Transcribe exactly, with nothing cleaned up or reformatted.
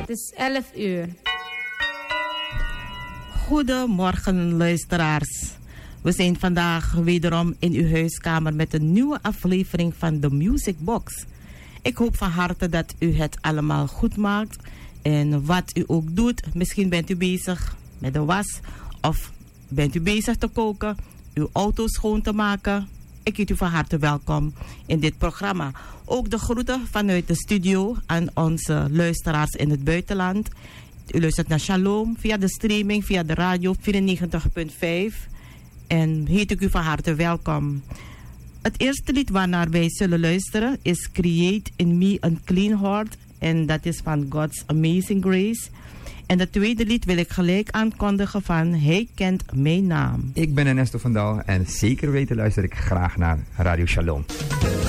Het is elf uur. Goedemorgen luisteraars. We zijn vandaag wederom in uw huiskamer met een nieuwe aflevering van The Music Box. Ik hoop van harte dat u het allemaal goed maakt. En wat u ook doet, misschien bent u bezig met de was of bent u bezig te koken, uw auto schoon te maken. Ik heet u van harte welkom in dit programma. Ook de groeten vanuit de studio aan onze luisteraars in het buitenland. U luistert naar Shalom via de streaming, via de radio vierennegentig punt vijf. En heet ik u van harte welkom. Het eerste lied waarnaar wij zullen luisteren is Create in Me a Clean Heart. En dat is van God's Amazing Grace. En het tweede lied wil ik gelijk aankondigen van Hij kent mijn naam. Ik ben Ernesto van Dal en zeker weten luister ik graag naar Radio Shalom.